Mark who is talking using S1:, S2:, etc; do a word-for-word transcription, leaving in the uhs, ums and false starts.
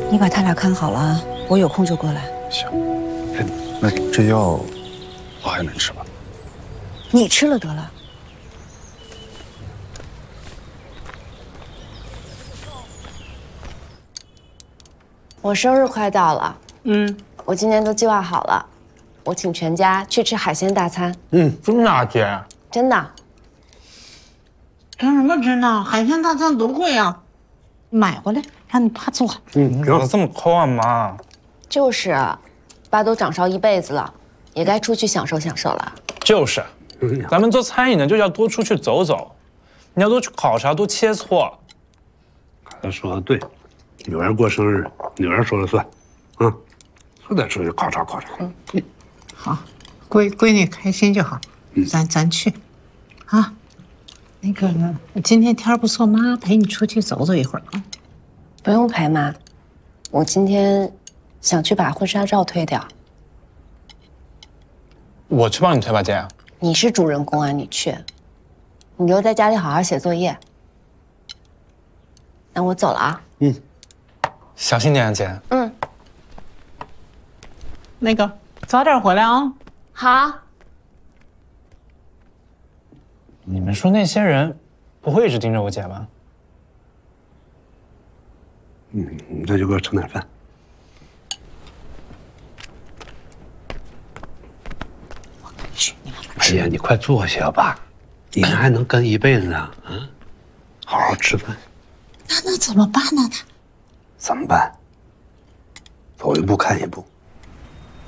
S1: 你把他俩看好了，我有空就过来。
S2: 行。哎，那这药我还能吃吧？
S1: 你吃了得了。
S3: 我生日快到了，
S4: 嗯，
S3: 我今年都计划好了，我请全家去吃海鲜大餐。
S4: 嗯，真的啊，姐？
S3: 真的。
S4: 真什么真的？海鲜大餐多贵啊！买回来让你爸做。
S5: 嗯，怎么这么抠啊，妈？
S3: 就是，爸都掌勺一辈子了，也该出去享受享受了。
S5: 就是，咱们做餐饮的就要多出去走走，你要多去考察，多切磋。
S6: 他说的对，女儿过生日，女儿说了算，啊，就得出去考察考察。
S4: 嗯，好，闺闺女开心就好，咱咱去，啊。那个，今天天不错，妈陪你出去走走一会儿啊。
S3: 不用陪妈，我今天想去把婚纱照推掉。
S5: 我去帮你推吧，姐。
S3: 你是主人公啊，你去。你留在家里好好写作业。那我走了啊。
S5: 嗯，小心点啊，姐。
S3: 嗯。
S4: 那个，早点回来啊。
S3: 好。
S5: 你们说那些人不会一直盯着我姐吧？
S6: 嗯，那就给我盛点饭。
S4: 我跟你去，你慢慢
S6: 吃。哎呀，你快坐下吧，你还能跟一辈子呢，啊！好好吃饭。
S4: 那那怎么办呢？
S6: 怎么办？走一步看一步。